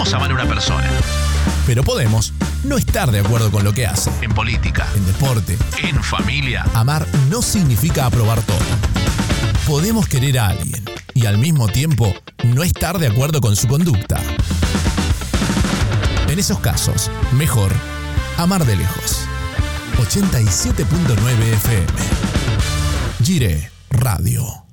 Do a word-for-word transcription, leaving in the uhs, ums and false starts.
podemos amar a una persona. Pero podemos no estar de acuerdo con lo que hace. En política, En deporte, en familia. amar no significa aprobar todo. Podemos querer a alguien y al mismo tiempo no estar de acuerdo con su conducta. En esos casos, mejor amar de lejos. ochenta y siete punto nueve F M. Gire Radio.